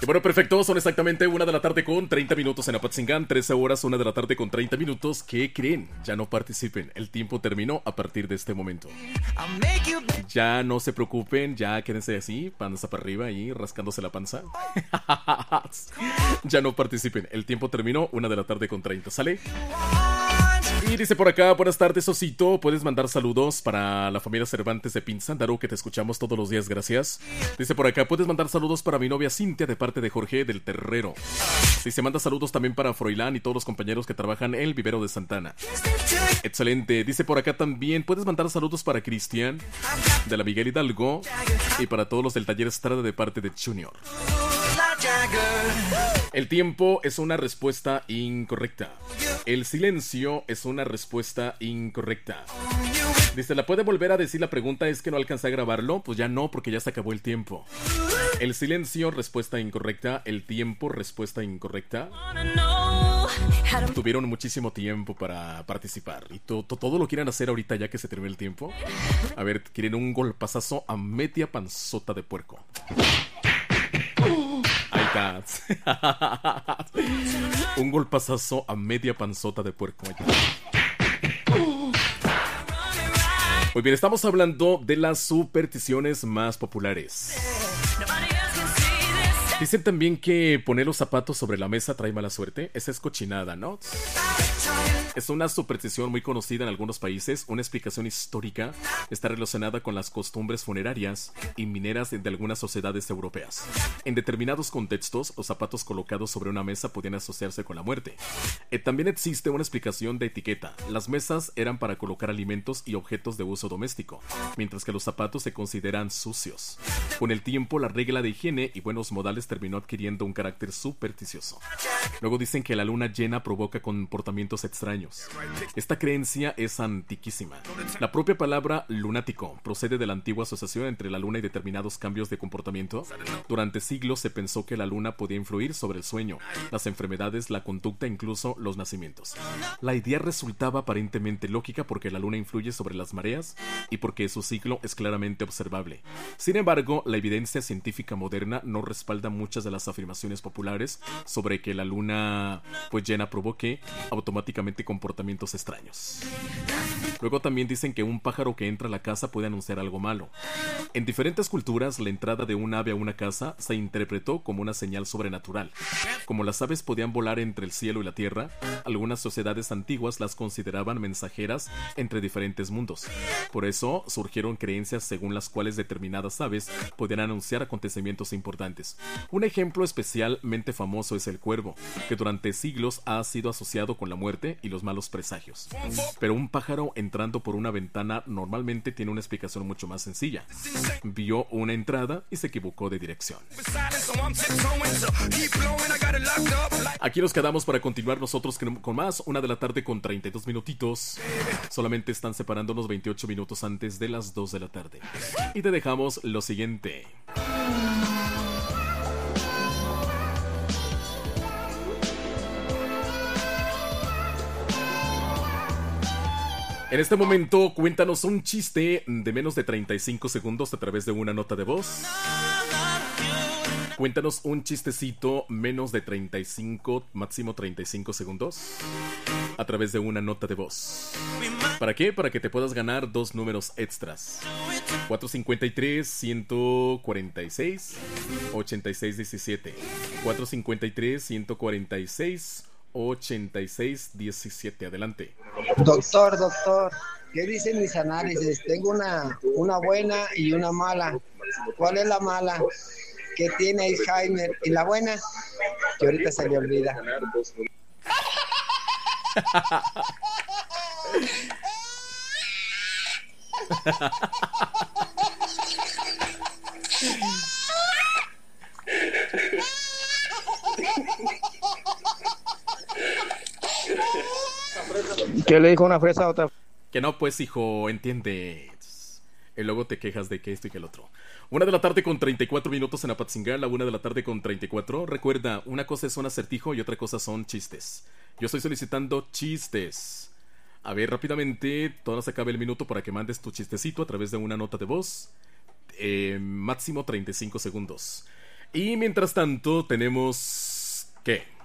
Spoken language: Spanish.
Bueno, perfecto, son exactamente 1 de la tarde con 30 minutos en Apatzingán, 13 horas, 1 de la tarde con 30 minutos. ¿Qué creen? Ya no participen, el tiempo terminó a partir de este momento. Ya no se preocupen, ya quédense así, panza para arriba y rascándose la panza. Ya no participen, el tiempo terminó, 1 de la tarde con 30, ¿sale? Y dice por acá, buenas tardes, Osito. Puedes mandar saludos para la familia Cervantes de Pinzándaro, que te escuchamos todos los días, gracias. Dice por acá, puedes mandar saludos para mi novia Cintia de parte de Jorge del Terrero. Dice, manda saludos también para Froilán y todos los compañeros que trabajan en el vivero de Santana. Excelente. Dice por acá también, puedes mandar saludos para Cristian de la Miguel Hidalgo y para todos los del taller Estrada de parte de Junior. El tiempo es una respuesta incorrecta. El silencio es una respuesta incorrecta. Dice, ¿la puede volver a decir? La pregunta es que no alcancé a grabarlo. Pues ya no, porque ya se acabó el tiempo. El silencio, respuesta incorrecta. El tiempo, respuesta incorrecta. Tuvieron muchísimo tiempo para participar. Y todo lo quieren hacer ahorita ya que se terminó el tiempo. A ver, quieren un golpazazo a media panzota de puerco. Ahí está. Un golpazazo a media panzota de puerco. Muy bien, estamos hablando de las supersticiones más populares. Dicen también que poner los zapatos sobre la mesa trae mala suerte. Esa es cochinada, ¿no? Es una superstición muy conocida en algunos países. Una explicación histórica está relacionada con las costumbres funerarias y mineras de algunas sociedades europeas. En determinados contextos, los zapatos colocados sobre una mesa podían asociarse con la muerte. También existe una explicación de etiqueta. Las mesas eran para colocar alimentos y objetos de uso doméstico, mientras que los zapatos se consideran sucios. Con el tiempo, la regla de higiene y buenos modales terminó adquiriendo un carácter supersticioso. Luego dicen que la luna llena provoca comportamientos extraños. Esta creencia es antiquísima. La propia palabra lunático procede de la antigua asociación entre la luna y determinados cambios de comportamiento. Durante siglos se pensó que la luna podía influir sobre el sueño, las enfermedades, la conducta e incluso los nacimientos. La idea resultaba aparentemente lógica porque la luna influye sobre las mareas y porque su ciclo es claramente observable. Sin embargo, la evidencia científica moderna no respalda muchas de las afirmaciones populares sobre que la luna llena provoque automáticamente comportamientos extraños. Luego también dicen que un pájaro que entra a la casa puede anunciar algo malo. En diferentes culturas, la entrada de un ave a una casa se interpretó como una señal sobrenatural. Como las aves podían volar entre el cielo y la tierra, algunas sociedades antiguas las consideraban mensajeras entre diferentes mundos. Por eso surgieron creencias según las cuales determinadas aves podían anunciar acontecimientos importantes. Un ejemplo especialmente famoso es el cuervo, que durante siglos ha sido asociado con la muerte y los malos presagios. Pero un pájaro entrando por una ventana normalmente tiene una explicación mucho más sencilla. Vio una entrada y se equivocó de dirección. Aquí nos quedamos para continuar nosotros con más. 1 de la tarde con 32 minutitos. Solamente están separándonos 28 minutos antes de las 2 de la tarde. Y te dejamos lo siguiente. En este momento, cuéntanos un chiste de menos de 35 segundos a través de una nota de voz. Cuéntanos un chistecito menos de 35, máximo 35 segundos a través de una nota de voz. ¿Para qué? Para que te puedas ganar 2 números extras. 453-146-8617. 453-146-8617. Adelante. Doctor, ¿qué dicen mis análisis? Tengo una buena y una mala. ¿Cuál es la mala? Que tiene Alzheimer. ¿Y la buena? Que ahorita se le olvida. ¿Qué le dijo una fresa a otra? Que no, pues, hijo, entiende. Y luego te quejas de que esto y que el otro. 1 de la tarde con 34 minutos en Apatzingán, la 1 de la tarde con 34. Recuerda, una cosa es un acertijo y otra cosa son chistes. Yo estoy solicitando chistes. A ver, rápidamente, todavía se acaba el minuto para que mandes tu chistecito a través de una nota de voz. Máximo 35 segundos. Y mientras tanto tenemos... ¿Qué?